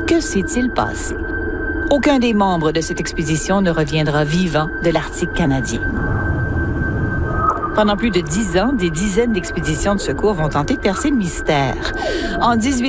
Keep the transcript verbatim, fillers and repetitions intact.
Que s'est-il passé? Aucun des membres de cette expédition ne reviendra vivant de l'Arctique canadien. Pendant plus de dix ans, des dizaines d'expéditions de secours vont tenter de percer le mystère. En dix-huit